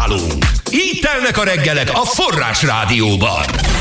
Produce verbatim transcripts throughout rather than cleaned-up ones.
nálunk. Így telnek a reggelek a Forrás Rádióban.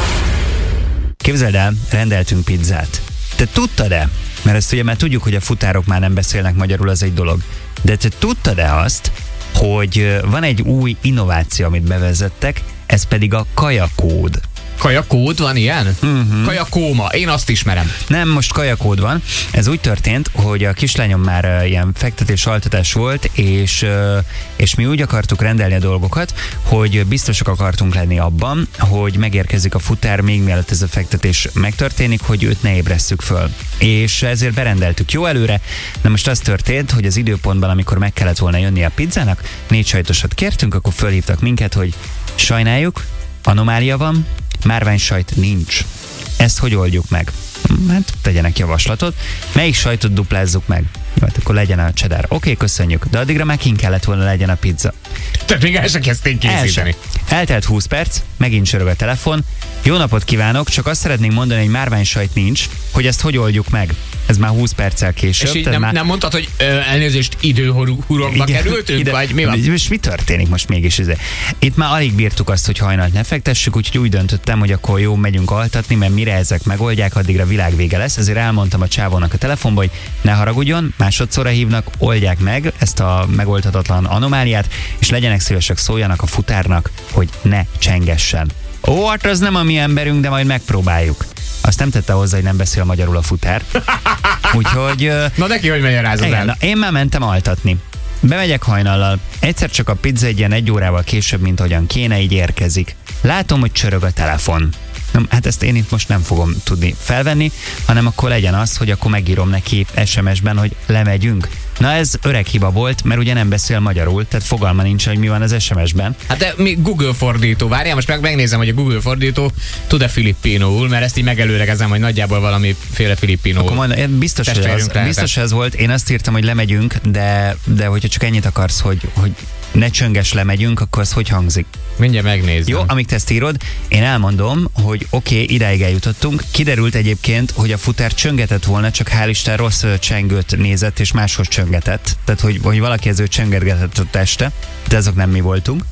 Képzeld el, rendeltünk pizzát. Te tudtad-e? Mert ezt ugye már tudjuk, hogy a futárok már nem beszélnek magyarul, az egy dolog. De te tudtad-e azt, hogy van egy új innováció, amit bevezettek, ez pedig a kajakód. Kajakód van ilyen? Uh-huh. Kajakóma, én azt ismerem. Nem, most kajakód van. Ez úgy történt, hogy a kislányom már uh, ilyen fektetés, altatás volt, és, uh, és mi úgy akartuk rendelni a dolgokat, hogy biztosak akartunk lenni abban, hogy megérkezik a futár még mielőtt ez a fektetés megtörténik, hogy őt ne ébresszük föl. És ezért berendeltük jó előre. Na most az történt, hogy az időpontban, amikor meg kellett volna jönni a pizzának, négy sajtosat kértünk, akkor fölhívtak minket, hogy sajnáljuk, anomália van, márványsajt nincs. Ezt hogy oldjuk meg? Hát tegyenek javaslatot. Melyik sajtot duplázzuk meg? Jó, hát akkor legyen a cheddar. Oké, okay, köszönjük. De addigra már kint kellett volna legyen a pizza. Tehát még el se kezdték készíteni. Eltelt húsz perc, megint csörög a telefon. Jó napot kívánok, csak azt szeretnénk mondani, hogy márványsajt nincs, hogy ezt hogy oldjuk meg. Ez már húsz perccel később. És így nem, már... nem mondtad, hogy ö, elnézést időhurokba kerültünk, ide, vagy mi van? Most mi történik most mégis? Itt már alig bírtuk azt, hogy hajnalt ne fektessük, úgyhogy úgy döntöttem, hogy akkor jó, megyünk altatni, mert mire ezek megoldják, addigra világvége lesz. Ezért elmondtam a csávónak a telefonba, hogy ne haragudjon, másodszorra hívnak, oldják meg ezt a megoldhatatlan anomáliát, és legyenek szívesek, szóljanak a futárnak, hogy ne csengessen. Ó, hát az nem a mi emberünk, de majd megpróbáljuk. Azt nem tette hozzá, hogy nem beszél magyarul a futár. Úgyhogy... Na neki, hogy magyarázod el? Na, én már mentem altatni. Bemegyek hajnallal. Egyszer csak a pizza egy ilyen egy órával később, mint ahogyan kéne, így érkezik. Látom, hogy csörög a telefon. Na, hát ezt én itt most nem fogom tudni felvenni, hanem akkor legyen az, hogy akkor megírom neki es em es-ben, hogy lemegyünk. Na ez öreg hiba volt, mert ugye nem beszél magyarul, tehát fogalma nincs, hogy mi van az es em es-ben. Hát de mi Google fordító, várjál, most meg megnézem, hogy a Google fordító tud-e filippinóul, mert ezt így megelőlegezem, hogy nagyjából valamiféle filippinóul. Akkor majd, biztos, hogy az, biztos ez volt, én azt írtam, hogy lemegyünk, de, de hogyha csak ennyit akarsz, hogy, hogy ne csönges lemegyünk, akkor az hogy hangzik? Mindjárt megnézem. Jó, amíg te ezt írod, én elmondom, hogy oké, okay, idáig eljutottunk. Kiderült egyébként, hogy a futár csöngetett volna, csak hál' Isten rossz csengőt nézett, és máshoz csöngetett. Tehát, hogy, hogy valaki ezzel csöngetgetett a teste, de azok nem mi voltunk.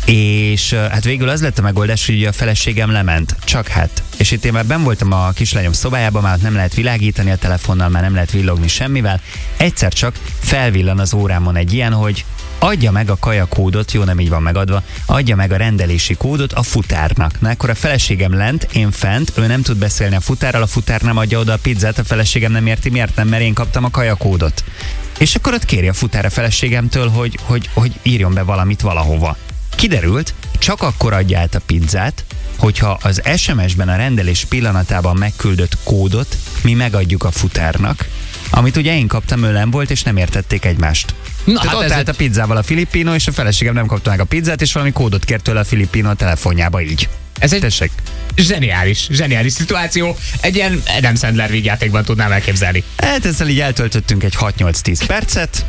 És hát végül az lett a megoldás, hogy a feleségem lement. Csak hát. És itt én már benn voltam a kislányom szobájában, már nem lehet világítani a telefonnal, már nem lehet villogni semmivel. Egyszer csak felvillan az órámon egy ilyen, hogy adja meg a kajakódot, jó, nem így van megadva, adja meg a rendelési kódot a futárnak. Na, akkor a feleségem lent, én fent, ő nem tud beszélni a futárral, a futár nem adja oda a pizzát, a feleségem nem érti, miért nem, mert én kaptam a kajakódot. És akkor ott kéri a futár a feleségemtől, hogy, hogy, hogy írjon be valamit valahova. Kiderült, csak akkor adja át a pizzát, hogyha az es em es-ben a rendelés pillanatában megküldött kódot mi megadjuk a futárnak, amit ugye én kaptam, ő nem volt, és nem értették egymást. Na, tehát hát ott állt egy... a pizzával a filippino, és a feleségem nem kapta meg a pizzát, és valami kódot kért tőle a filippino a telefonjába így. Ez egy Tessék. zseniális, zseniális szituáció. Egy ilyen Adam Sandler vígjátékban tudnám elképzelni. Hát ezzel így eltöltöttünk egy hat-nyolc-tíz percet,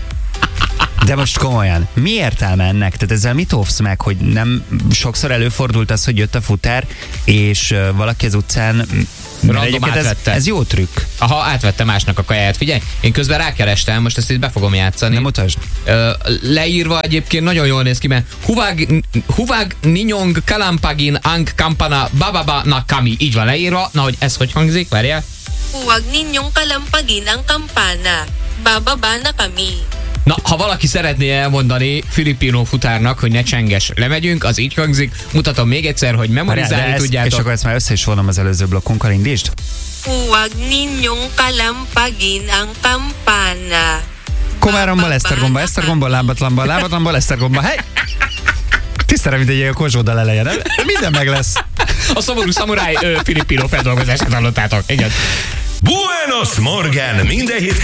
de most komolyan, mi értelme ennek? Tehát ezzel mit óvsz meg, hogy nem sokszor előfordult az, hogy jött a futár, és uh, valaki az utcán... Random átvette. Ez, ez jó trükk. Aha, átvette másnak a kajáját. Figyelj, én közben rákerestem, most ezt itt be fogom játszani. Nem mutasd. Ö, leírva egyébként nagyon jól néz ki, mert Huvag, Huvag Ninyong Kalampagin Ang Kampana Bababa Nakami. Így van leírva. Na, hogy ez hogy hangzik? Várjál. Huvag Ninyong Kalampagin Ang Kampana Bababa Nakami. Na, ha valaki szeretné elmondani filippino futárnak, hogy ne csenges, lemegyünk, az így hangzik. Mutatom még egyszer, hogy memorizálni tudjátok. És akkor ezt már össze is vonom az előző blokkunkkal, indítsd. Huwag ninyong kalampagin ang kampana. Komáromba, Esztergomba, Esztergomba, lábatlanba, lábatlanba, Esztergomba, hely! Tisztára, mint egy kozsóddal eleje, nem? Minden meg lesz. A szomorú szamuráj filippino feldolgozását hallottátok. Igen. Buenos Morgan, minden hét